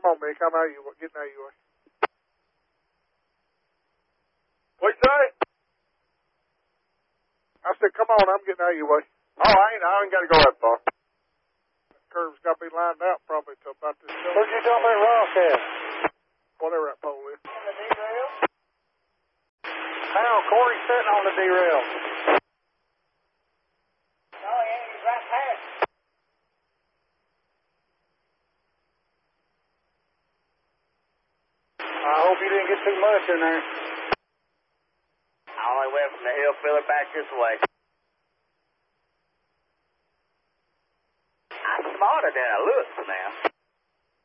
Come on, Mick. I'm out of your way. Getting out of your way. What'd you say? I said, come on. I'm getting out of your way. Oh, I ain't got to go that far. That curve's got to be lined out probably to about this. Where'd you dump that rock at? Whatever that pole is. On the derail? How? Corey's sitting on the derail. No, he ain't. He's right past. I hope you didn't get too much in there. I only went from the hill filler back this way. I'm smarter than I look now.